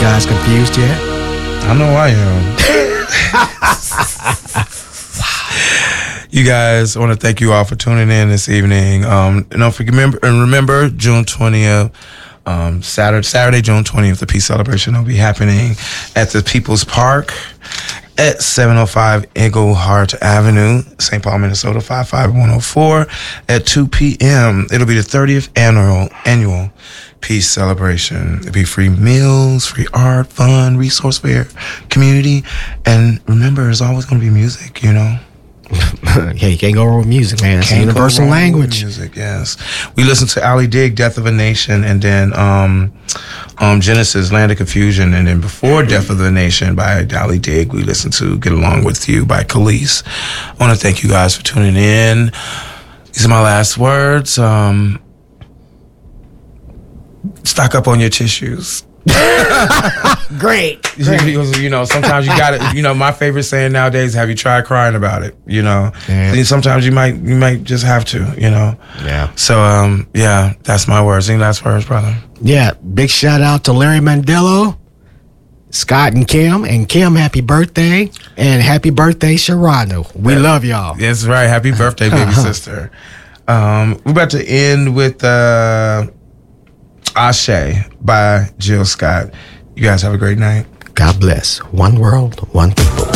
guys confused yet? I know I am. You guys, I want to thank you all for tuning in this evening. Don't forget, remember June 20th, Saturday, June 20th, the Peace Celebration will be happening at the People's Park at 705 Englehart Avenue, St. Paul, Minnesota, 55104 at 2 p.m. It'll be the 30th annual Peace Celebration. It'll be free meals, free art, fun, resource fair, community, and remember, there's always going to be music, you know? Yeah, you can't go wrong with music, man. It's a universal language. Music, yes. We listened to Ali Dig, Death of a Nation, and then Genesis, Land of Confusion, and then before Death of the Nation by Ali Dig, we listened to Get Along With You by Khalees. I want to thank you guys for tuning in. These are my last words. Stock up on your tissues. Great. You know, sometimes you got it. You know, my favorite saying nowadays: "Have you tried crying about it?" You know, yeah. Sometimes you might just have to. You know. Yeah. So yeah, that's my words. Any last words, brother? Yeah. Big shout out to Larry Mandello, Scott and Kim. And Kim, happy birthday, and happy birthday, Sharano. We love y'all. That's right. Happy birthday, baby sister. We're about to end with Ashe by Jill Scott. You guys have a great night. God bless. One world, one people.